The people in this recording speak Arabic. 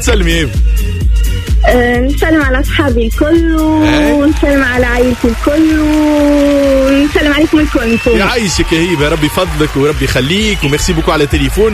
سلمي. نسلم على أصحابي الكل ونسلم على عائلتي الكل ونسلم عليكم الكل. يعيشك يا هبة، ربي فضلك وربي يخليك وميرسي بوكو على التليفون.